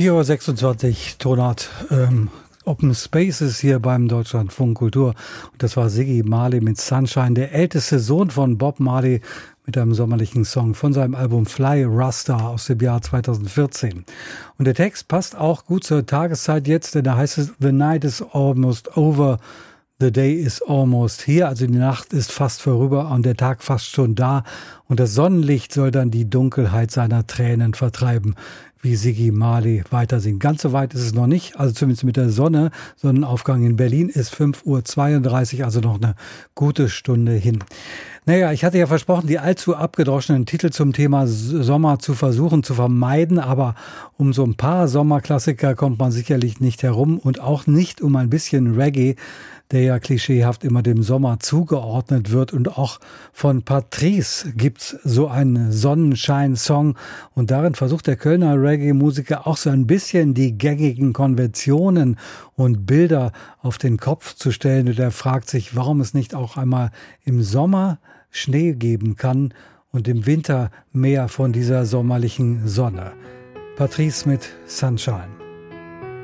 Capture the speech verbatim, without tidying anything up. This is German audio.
vier Uhr sechsundzwanzig, Tonart ähm, Open Spaces hier beim Deutschlandfunk Kultur. Und das war Ziggy Marley mit Sunshine, der älteste Sohn von Bob Marley, mit einem sommerlichen Song von seinem Album Fly Rasta aus dem Jahr zweitausendvierzehn. Und der Text passt auch gut zur Tageszeit jetzt, denn da heißt es: The night is almost over, the day is almost here. Also die Nacht ist fast vorüber und der Tag fast schon da. Und das Sonnenlicht soll dann die Dunkelheit seiner Tränen vertreiben, wie Ziggy Marley weiter singt. Ganz so weit ist es noch nicht, also zumindest mit der Sonne. Sonnenaufgang in Berlin ist fünf Uhr zweiunddreißig, also noch eine gute Stunde hin. Naja, ich hatte ja versprochen, die allzu abgedroschenen Titel zum Thema Sommer zu versuchen zu vermeiden, aber um so ein paar Sommerklassiker kommt man sicherlich nicht herum und auch nicht um ein bisschen Reggae, der ja klischeehaft immer dem Sommer zugeordnet wird. Und auch von Patrice gibt's so einen Sonnenschein-Song. Und darin versucht der Kölner Reggae-Musiker auch so ein bisschen die gängigen Konventionen und Bilder auf den Kopf zu stellen. Und er fragt sich, warum es nicht auch einmal im Sommer Schnee geben kann und im Winter mehr von dieser sommerlichen Sonne. Patrice mit Sunshine.